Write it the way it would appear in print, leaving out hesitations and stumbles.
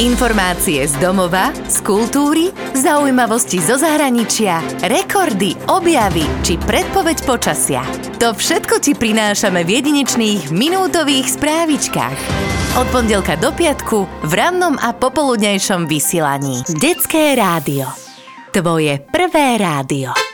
Informácie z domova, z kultúry, zaujímavosti zo zahraničia, rekordy, objavy či predpoveď počasia. To všetko ti prinášame v jedinečných minútových správičkách. Od pondelka do piatku v rannom a popoludňajšom vysielaní. Detské rádio. Tvoje prvé rádio.